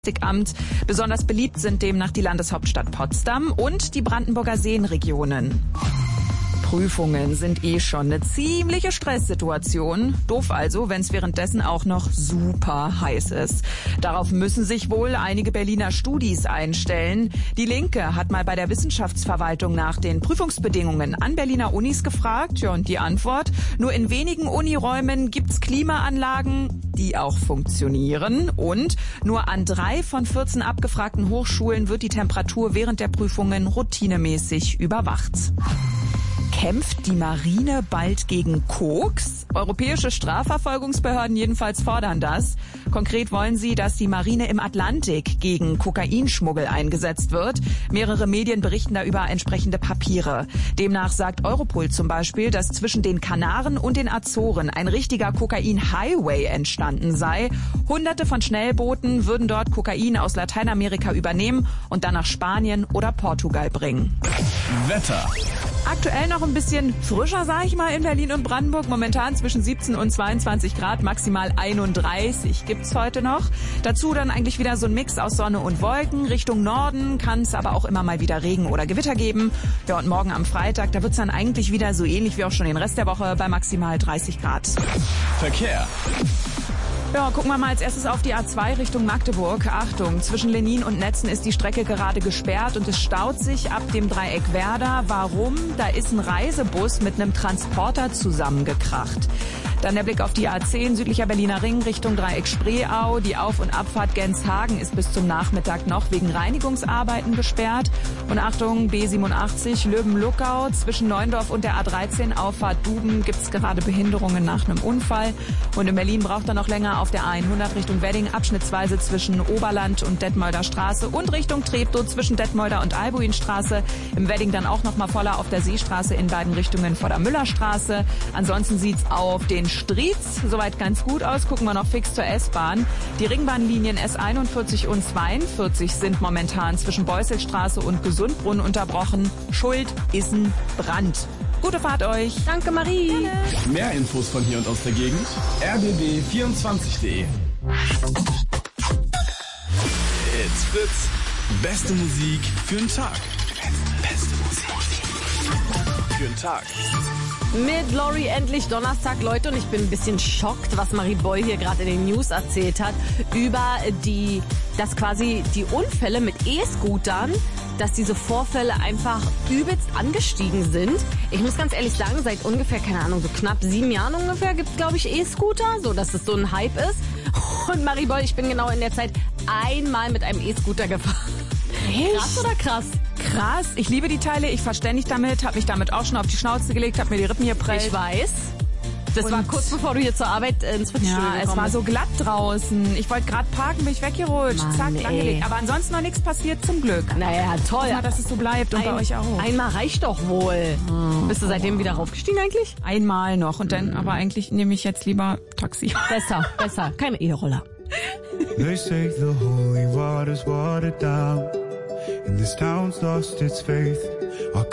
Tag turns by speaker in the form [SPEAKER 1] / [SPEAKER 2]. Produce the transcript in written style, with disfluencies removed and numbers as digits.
[SPEAKER 1] Statistikamt. Besonders beliebt sind demnach die Landeshauptstadt Potsdam und die Brandenburger Seenregionen. Prüfungen sind schon eine ziemliche Stresssituation. Doof also, wenn es währenddessen auch noch super heiß ist. Darauf müssen sich wohl einige Berliner Studis einstellen. Die Linke hat mal bei der Wissenschaftsverwaltung nach den Prüfungsbedingungen an Berliner Unis gefragt. Ja, und die Antwort: Nur in wenigen Uniräumen gibt's Klimaanlagen, die auch funktionieren. Und nur an 3 von 14 abgefragten Hochschulen wird die Temperatur während der Prüfungen routinemäßig überwacht. Kämpft die Marine bald gegen Koks? Europäische Strafverfolgungsbehörden jedenfalls fordern das. Konkret wollen sie, dass die Marine im Atlantik gegen Kokainschmuggel eingesetzt wird. Mehrere Medien berichten da über entsprechende Papiere. Demnach sagt Europol zum Beispiel, dass zwischen den Kanaren und den Azoren ein richtiger Kokain-Highway entstanden sei. Hunderte von Schnellbooten würden dort Kokain aus Lateinamerika übernehmen und dann nach Spanien oder Portugal bringen.
[SPEAKER 2] Wetter.
[SPEAKER 1] Aktuell noch ein bisschen frischer, sag ich mal, in Berlin und Brandenburg. Momentan zwischen 17 und 22 Grad, maximal 31 gibt's heute noch. Dazu dann eigentlich wieder so ein Mix aus Sonne und Wolken. Richtung Norden kann es aber auch immer mal wieder Regen oder Gewitter geben. Ja, und morgen am Freitag, da wird's dann eigentlich wieder so ähnlich wie auch schon den Rest der Woche bei maximal 30 Grad.
[SPEAKER 2] Verkehr.
[SPEAKER 1] Ja, gucken wir mal als erstes auf die A2 Richtung Magdeburg. Achtung, zwischen Lenin und Netzen ist die Strecke gerade gesperrt und es staut sich ab dem Dreieck Werder. Warum? Da ist ein Reisebus mit einem Transporter zusammengekracht. Dann der Blick auf die A10 südlicher Berliner Ring Richtung Dreieck Spreeau. Die Auf- und Abfahrt Genshagen ist bis zum Nachmittag noch wegen Reinigungsarbeiten gesperrt. Und Achtung, B87 Löwen-Luckau zwischen Neuendorf und der A13 Auffahrt Duben gibt's gerade Behinderungen nach einem Unfall. Und in Berlin braucht er noch länger auf der A100 Richtung Wedding abschnittsweise zwischen Oberland und Detmolder Straße und Richtung Treptow zwischen Detmolder und Albuinstraße. Im Wedding dann auch noch mal voller auf der Seestraße in beiden Richtungen vor der Müllerstraße. Ansonsten sieht's auf den Striez soweit ganz gut aus. Gucken wir noch fix zur S-Bahn. Die Ringbahnlinien S41 und 42 sind momentan zwischen Beusselstraße und Gesundbrunnen unterbrochen. Schuld ist ein Brand. Gute Fahrt euch.
[SPEAKER 3] Danke, Marie.
[SPEAKER 1] Gerne.
[SPEAKER 2] Mehr Infos von hier und aus der Gegend. rbb24.de. It's Fritz. Beste Musik für den Tag. Beste Musik für den Tag.
[SPEAKER 3] Mit Lori endlich Donnerstag, Leute, und ich bin ein bisschen schockt, was Marie Boy hier gerade in den News erzählt hat, über dass quasi die Unfälle mit E-Scootern, dass diese Vorfälle einfach übelst angestiegen sind. Ich muss ganz ehrlich sagen, seit ungefähr, keine Ahnung, so knapp 7 Jahren ungefähr gibt's, glaube ich, E-Scooter, so dass es so ein Hype ist. Und Marie Boy, ich bin genau in der Zeit einmal mit einem E-Scooter gefahren.
[SPEAKER 1] Echt?
[SPEAKER 3] Krass oder krass?
[SPEAKER 1] Krass, ich liebe die Teile, ich verständig damit, habe mich damit auch schon auf die Schnauze gelegt, habe mir die Rippen geprellt.
[SPEAKER 3] Ich weiß. Das
[SPEAKER 1] Und
[SPEAKER 3] war kurz bevor du hier zur Arbeit ins Fitnessstudio gekommen bist.
[SPEAKER 1] Es war so glatt draußen. Ich wollte gerade parken, bin ich weggerutscht.
[SPEAKER 3] Mann,
[SPEAKER 1] Zack, langgelegt. Aber ansonsten noch nichts passiert, zum Glück.
[SPEAKER 3] Naja, toll.
[SPEAKER 1] Mal, dass es so bleibt und bei euch auch.
[SPEAKER 3] Einmal reicht doch wohl. Bist du seitdem wieder raufgestiegen eigentlich?
[SPEAKER 1] Einmal noch und dann, aber eigentlich nehme ich jetzt lieber Taxi.
[SPEAKER 3] Besser. Keine E-Roller.
[SPEAKER 4] They say the holy water's watered down, and this town's lost its faith.